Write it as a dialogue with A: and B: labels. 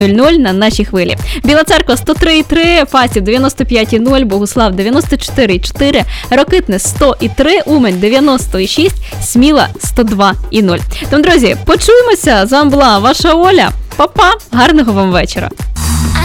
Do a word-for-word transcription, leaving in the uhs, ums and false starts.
A: нуль на нашій хвилі. Біла Церква сто три і три, Фастів дев'яносто п'ять і нуль, Богуслав дев'яносто чотири і чотири, Рокитне сто і три, Умань дев'яносто і шість, Сміла сто два і нуль. Тому, друзі, почуємося. З вами була ваша Оля. Па-па, гарного вам вечора.